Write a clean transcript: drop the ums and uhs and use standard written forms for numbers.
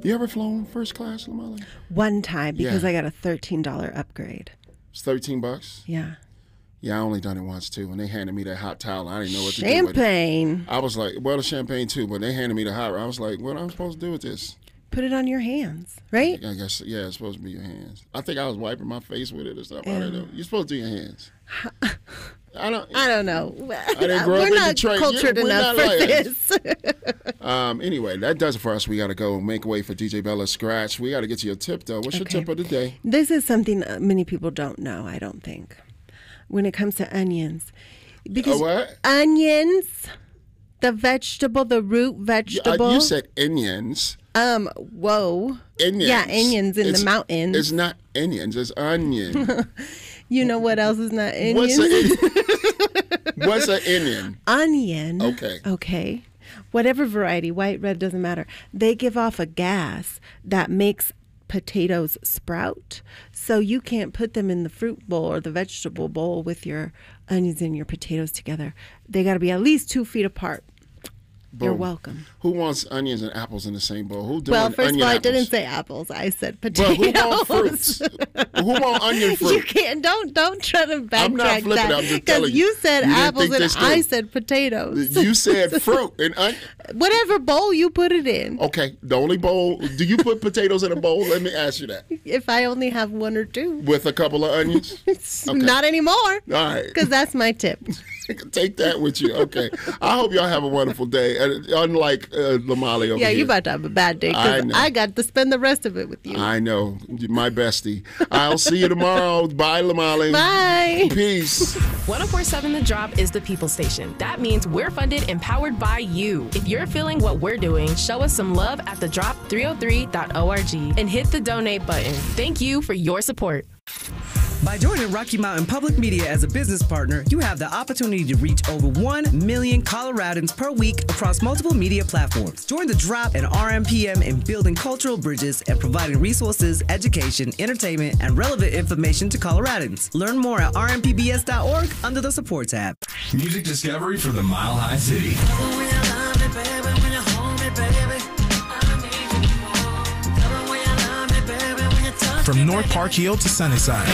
You ever flown first class, Lamali? One time because Yeah. I got a $13 upgrade. It's $13. Yeah. Yeah, I only done it once too. When they handed me that hot towel, I didn't know what to do with it. Champagne. I was like, well, the champagne too, but they handed me the hot. I was like, what am I supposed to do with this? Put it on your hands, right? I guess, yeah, it's supposed to be your hands. I think I was wiping my face with it or something. I don't know. You're supposed to do your hands. I don't know. didn't grow up We're in not Detroit. cultured We're enough not for like this. Anyway, that does it for us. We got to go make way for DJ Bella's Scratch. We got to get to your tip, though. What's your Okay. tip of the day? This is something many people don't know, I don't think, when it comes to onions. Because what? onions, the vegetable, the root vegetable. You said onions. Whoa. Onions. Yeah, onions in the mountains. It's not onions. It's onion. You know what else is not onions? What's an onion? Onion. Okay. Okay. Whatever variety, white, red, doesn't matter. They give off a gas that makes potatoes sprout. So you can't put them in the fruit bowl or the vegetable bowl with your onions and your potatoes together. They got to be at least 2 feet apart. You're Boom. welcome. Who wants onions and apples in the same bowl? Who doing Well, first of onion all, I apples? didn't say apples. I said Well, potatoes. who want fruits? Who want onion fruit? You can't. Don't try to backtrack I'm not flipping. that. I'm just telling you. You said You didn't apples think and this I through. said potatoes. You said fruit and onion. Whatever bowl you put it in. Okay, the only bowl. Do you put potatoes in a bowl? Let me ask you that. If I only have 1 or 2. With a couple of onions? Okay. Not anymore. All right. Because that's my tip. Take that with you. Okay. I hope y'all have a wonderful day. Unlike Lamali over Yeah, here. you about to have a bad day I because know. I got to spend the rest of it with you. I know. My bestie. I'll see you tomorrow. Bye, Lamali. Bye. Peace. 1047 The Drop is the people station. That means we're funded and powered by you. If you're feeling what we're doing, show us some love at thedrop303.org and hit the donate button. Thank you for your support. By joining Rocky Mountain Public Media as a business partner, you have the opportunity to reach over 1 million Coloradans per week across multiple media platforms. Join the Drop and RMPM in building cultural bridges and providing resources, education, entertainment, and relevant information to Coloradans. Learn more at rmpbs.org under the support tab. Music discovery for the Mile High City. From North Park Hill to Sunnyside,